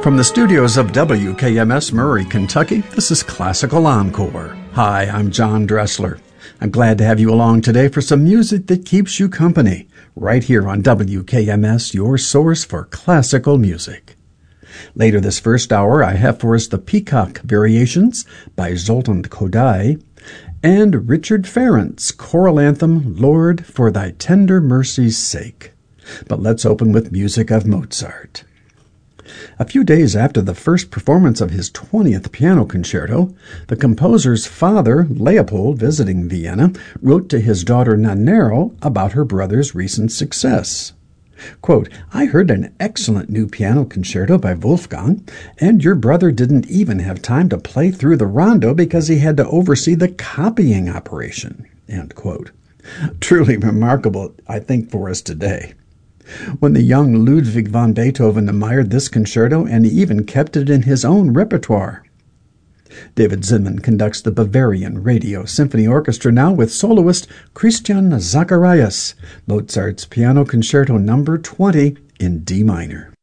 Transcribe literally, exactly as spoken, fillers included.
From the studios of W K M S Murray, Kentucky, this is Classical Encore. Hi, I'm John Dressler. I'm glad to have you along today for some music that keeps you company, right here on W K M S, your source for classical music. Later this first hour, I have for us the Peacock Variations by Zoltan Kodály and Richard Ferrand's choral anthem, Lord, for Thy Tender Mercy's Sake. But let's open with music of Mozart. A few days after the first performance of his twentieth piano concerto, the composer's father, Leopold, visiting Vienna, wrote to his daughter Nannerl about her brother's recent success. Quote, I heard an excellent new piano concerto by Wolfgang, and your brother didn't even have time to play through the rondo because he had to oversee the copying operation. End quote. Truly remarkable, I think, for us today. When the young Ludwig van Beethoven admired this concerto and even kept it in his own repertoire. David Zinman conducts the Bavarian Radio Symphony Orchestra now with soloist Christian Zacharias, Mozart's Piano Concerto number twenty in D minor.